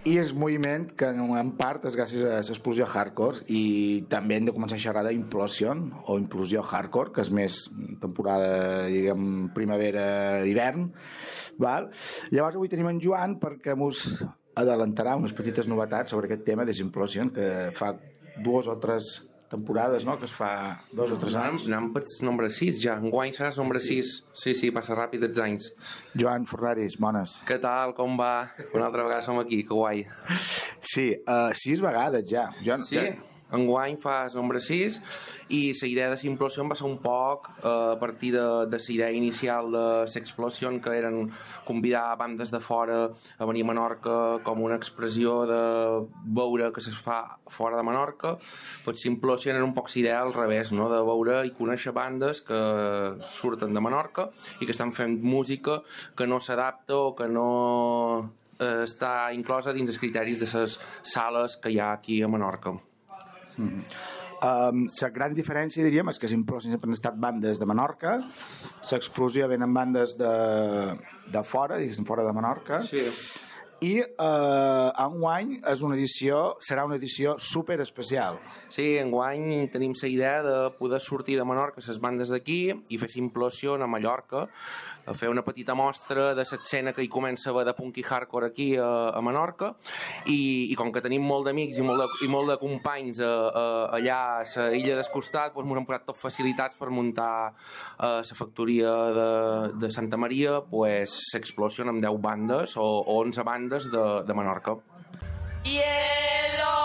I el moviment que en part és gràcies a l'explosió hardcore, i també hem de començar a xerrar d'implosion o implosió hardcore, que és més temporada, diguem, primavera-hivern, val? Llavors avui tenim en Joan perquè mos adelantarà unes petites novetats sobre aquest tema de Implosion, que fa 2 o 3 temporades, no?, que es fa 2 o 3 anys. Anem per nombre 6 ja, enguany seràs nombre 6. Sí, passa ràpid els anys. Joan Fornaris, bones. Què tal, com va? Una altra vegada som aquí, que guai. Sí, 6 vegades ja. Joan, sí, enguany fas nombre 6 i la idea de Implosion va ser un poc a partir de la idea inicial de l'Explosion, que eren convidar bandes de fora a venir a Menorca com una expressió de veure que es fa fora de Menorca. Pues Implosion era un poc l'idea al revés, no?, de veure i conèixer bandes que surten de Menorca i que estan fent música que no s'adapta o que no està inclosa dins els criteris de les sales que hi ha aquí a Menorca. La gran diferència, diríem, és que Implosion sempre han estat bandes de Menorca, l'Explosió venen bandes de fora, diguéssim, fora de Menorca. Sí. I enguany serà una edició super especial. Sí, enguany tenim la idea de poder sortir de Menorca les bandes d'aquí i fer Implosion a Mallorca, a fer una petita mostra de l'escena que hi comença a haver de punk i hardcore aquí a Menorca, i com que tenim molt d'amics i molt de companys allà a l'illa del costat, doncs ens hem posat tot facilitats per muntar la factoria de Santa Maria, l'Explosion amb 10 bandes o 11 bandes de Menorca. Hielo